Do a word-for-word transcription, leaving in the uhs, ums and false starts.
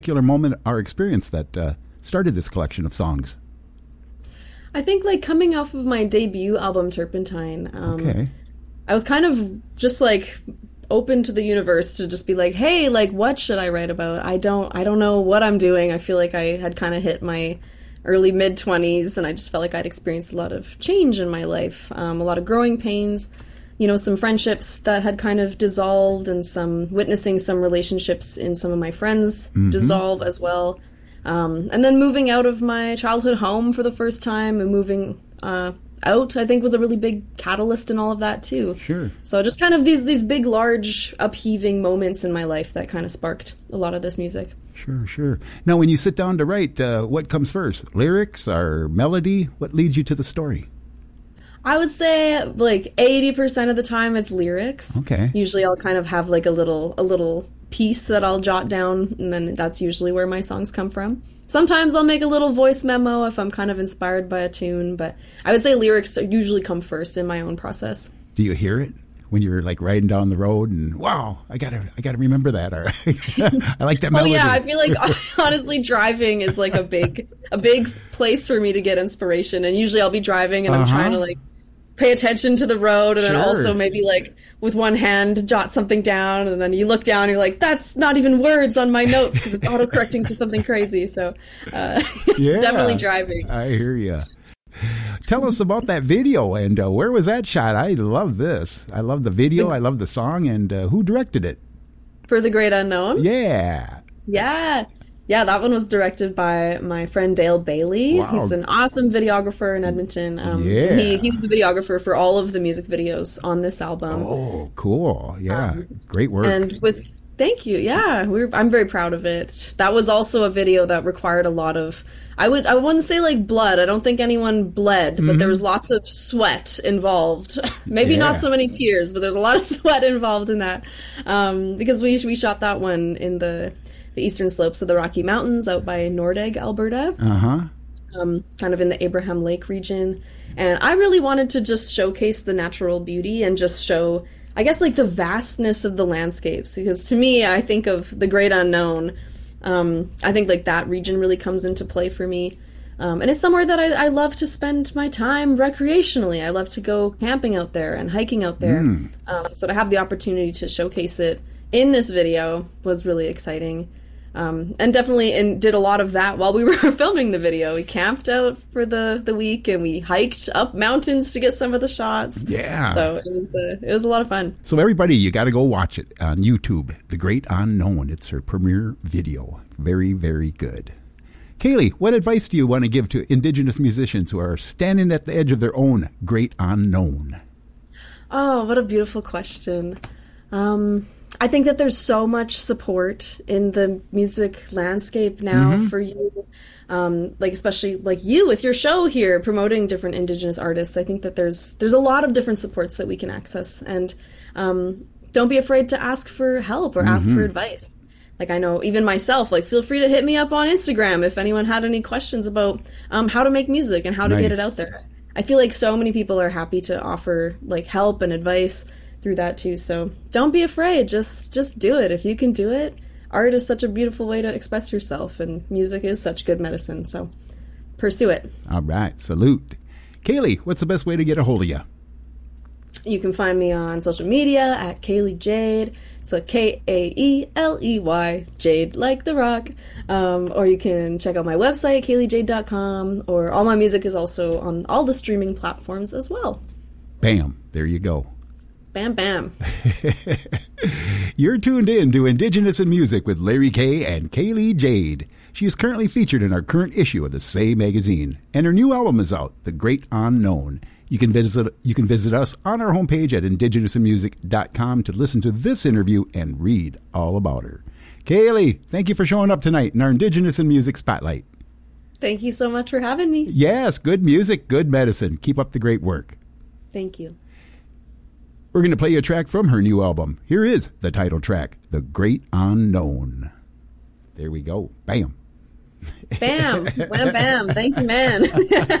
particular moment or experience that uh, started this collection of songs? I think like coming off of my debut album Turpentine, um, okay. I was kind of just like open to the universe to just be like, hey, like what should I write about? I don't I don't know what I'm doing. I feel like I had kind of hit my early mid twenties and I just felt like I'd experienced a lot of change in my life, um, a lot of growing pains, you know, some friendships that had kind of dissolved and some witnessing some relationships in some of my friends mm-hmm. dissolve as well. Um, and then moving out of my childhood home for the first time and moving uh, out, I think, was a really big catalyst in all of that, too. Sure. So just kind of these, these big, large, upheaving moments in my life that kind of sparked a lot of this music. Sure, sure. Now, when you sit down to write, uh, what comes first? Lyrics or melody? What leads you to the story? I would say like eighty percent of the time it's lyrics. Okay. Usually I'll kind of have like a little a little piece that I'll jot down, and then that's usually where my songs come from. Sometimes I'll make a little voice memo if I'm kind of inspired by a tune, but I would say lyrics usually come first in my own process. Do you hear it when you're like riding down the road and wow, I gotta I gotta remember that, or I like that melody? Oh yeah, I feel like honestly driving is like a big a big place for me to get inspiration, and usually I'll be driving and uh-huh. I'm trying to like pay attention to the road, and sure. then also maybe like with one hand jot something down, and then you look down and you're like, that's not even words on my notes because it's auto-correcting to something crazy. So uh, it's yeah, definitely driving. I hear you. Tell us about that video, and uh, where was that shot? I love this. I love the video. I love the song, and uh, who directed it? For The Great Unknown? Yeah. Yeah. Yeah, that one was directed by my friend Dale Bailey. Wow. He's an awesome videographer in Edmonton. Um, yeah. He, he was the videographer for all of the music videos on this album. Oh, cool. Yeah, um, great work. And with, thank you. Yeah, we're, I'm very proud of it. That was also a video that required a lot of, I, would, I wouldn't say like blood. I don't think anyone bled, but mm-hmm. there was lots of sweat involved. Maybe yeah. not so many tears, but there's a lot of sweat involved in that. Um, because we, we shot that one in the... the eastern slopes of the Rocky Mountains out by Nordegg, Alberta, uh-huh. um, kind of in the Abraham Lake region. And I really wanted to just showcase the natural beauty and just show, I guess, like the vastness of the landscapes. Because to me, I think of the Great Unknown. Um, I think like that region really comes into play for me. Um, and it's somewhere that I, I love to spend my time recreationally. I love to go camping out there and hiking out there. Mm. Um, so to have the opportunity to showcase it in this video was really exciting. Um, and definitely and did a lot of that while we were filming the video. We camped out for the, the week, and we hiked up mountains to get some of the shots. Yeah. So it was a, it was a lot of fun. So everybody, you got to go watch it on YouTube, The Great Unknown. It's her premiere video. Very, very good. Kaylee, what advice do you want to give to Indigenous musicians who are standing at the edge of their own great unknown? Oh, what a beautiful question. Um... I think that there's so much support in the music landscape now mm-hmm. for you, um, like especially like you with your show here promoting different Indigenous artists. I think that there's there's a lot of different supports that we can access, and um, don't be afraid to ask for help or mm-hmm. ask for advice. Like I know even myself, like feel free to hit me up on Instagram if anyone had any questions about um, how to make music and how to nice. get it out there. I feel like so many people are happy to offer like help and advice through that too. So don't be afraid. Just just do it. If you can do it, art is such a beautiful way to express yourself, and music is such good medicine. So pursue it. All right. Salute. Kaylee, what's the best way to get a hold of you? You can find me on social media at Kaylee Jade. It's a K A E L E Y, Jade like the rock. Um, or you can check out my website, kaylee jade dot com, or all my music is also on all the streaming platforms as well. Bam. There you go. Bam, bam. You're tuned in to Indigenous in Music with Larry Kay and Kaylee Jade. She is currently featured in our current issue of the Say magazine, and her new album is out, The Great Unknown. You can visit you can visit us on our homepage at indigenous in music dot com to listen to this interview and read all about her. Kaylee, thank you for showing up tonight in our Indigenous in Music Spotlight. Thank you so much for having me. Yes, good music, good medicine. Keep up the great work. Thank you. We're going to play you a track from her new album. Here is the title track, The Great Unknown. There we go. Bam. Bam. Wham, bam. Thank you, man.